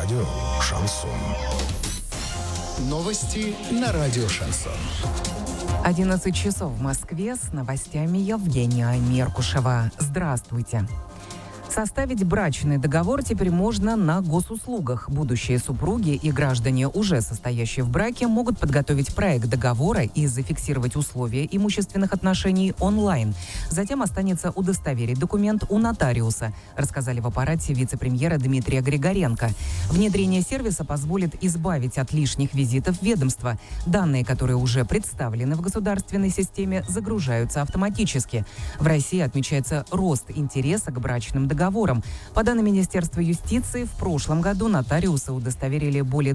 Радио «Шансон». Новости на радио «Шансон». 11 часов в Москве. С новостями Евгения Меркушева. Здравствуйте. Составить брачный договор теперь можно на госуслугах. Будущие супруги и граждане, уже состоящие в браке, могут подготовить проект договора и зафиксировать условия имущественных отношений онлайн. Затем останется удостоверить документ у нотариуса, рассказали в аппарате вице-премьера Дмитрия Григоренко. Внедрение сервиса позволит избавить от лишних визитов ведомства. Данные, которые уже представлены в государственной системе, загружаются автоматически. В России отмечается рост интереса к брачным договорам. По данным Министерства юстиции, в прошлом году нотариусы удостоверили более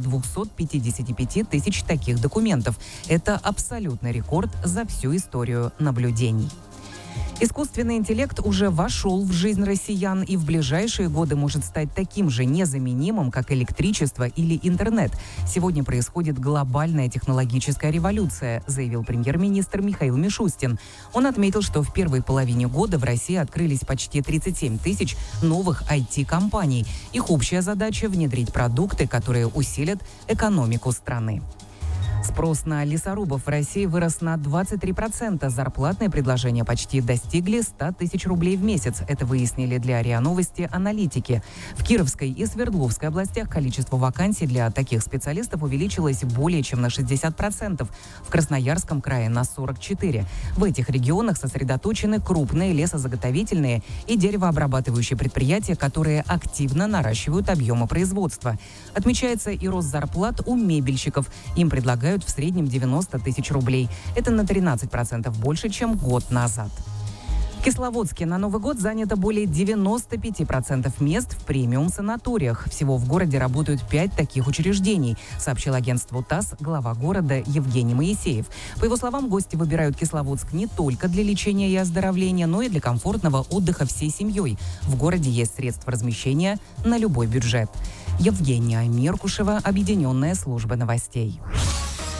255 тысяч таких документов. Это абсолютный рекорд за всю историю наблюдений. Искусственный интеллект уже вошел в жизнь россиян и в ближайшие годы может стать таким же незаменимым, как электричество или интернет. Сегодня происходит глобальная технологическая революция, заявил премьер-министр Михаил Мишустин. Он отметил, что в первой половине года в России открылись почти 37 тысяч новых IT-компаний. Их общая задача – внедрить продукты, которые усилят экономику страны. Спрос на лесорубов в России вырос на 23%. Зарплатные предложения почти достигли 100 тысяч рублей в месяц. Это выяснили для РИА Новости аналитики. В Кировской и Свердловской областях количество вакансий для таких специалистов увеличилось более чем на 60%. В Красноярском крае на 44%. В этих регионах сосредоточены крупные лесозаготовительные и деревообрабатывающие предприятия, которые активно наращивают объемы производства. Отмечается и рост зарплат у мебельщиков. Им предлагают в среднем 90 тысяч рублей. Это на 13% больше, чем год назад. В Кисловодске на Новый год занято более 95% мест в премиум-санаториях. Всего в городе работают 5 таких учреждений, сообщил агентству ТАСС глава города Евгений Моисеев. По его словам, гости выбирают Кисловодск не только для лечения и оздоровления, но и для комфортного отдыха всей семьей. В городе есть средства размещения на любой бюджет. Евгения Меркушева, Объединенная служба новостей.